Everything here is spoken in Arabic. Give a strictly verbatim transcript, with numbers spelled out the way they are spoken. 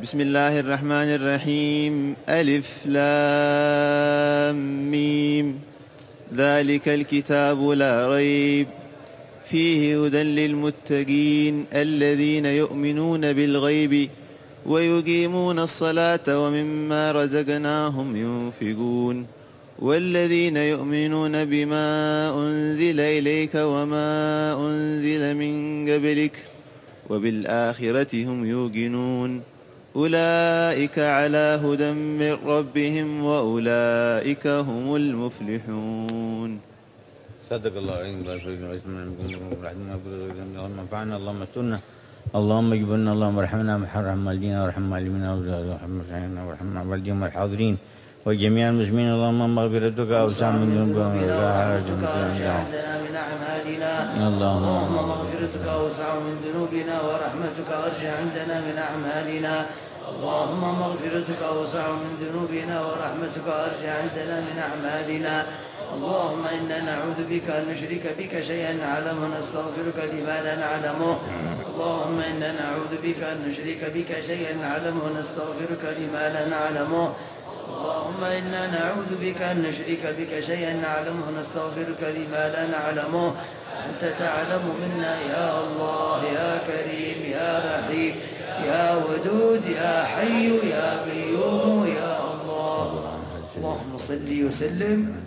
بسم الله الرحمن الرحيم. ألف لام ميم. ذلك الكتاب لا ريب فيه هدى للمتقين الذين يؤمنون بالغيب ويقيمون الصلاة ومما رزقناهم ينفقون والذين يؤمنون بما أنزل إليك وما أنزل من قبلك وبالآخرة هم يوقنون أولئك على هدى من ربهم وأولئك هم المفلحون. صدق الله العظيم. اللهم انفعنا، اللهم استرنا، اللهم اجبرنا، اللهم ارحمنا، وارحم والدينا وارحم معلمينا وارحم والديهم الحاضرين وجميع المسلمين. اللهم مغفرتك اوسع من ذنوبنا ورحمتك ارجع عندنا من اعمالنا. اللهم مغفرتك اوسع من ذنوبنا ورحمتك ارجع عندنا من اعمالنا. اللهم مغفرتك اوسع من ذنوبنا ورحمتك ارجع عندنا من اعمالنا. اللهم إنا نعوذ بك أن نشرك بك شيئا نعلمه ونستغفرك لما لا نعلمه. اللهم إنا نعوذ بك أن نشرك بك شيئا نعلمه ونستغفرك لما لا نعلمه. اللهم إنا نعوذ بك أن نشرك بك شيئا نعلمه ونستغفرك لما لا نعلمه. أنت تعلم منا يا الله يا كريم يا رحيم يا ودود يا حي يا قيوم يا الله. اللهم صل وسلم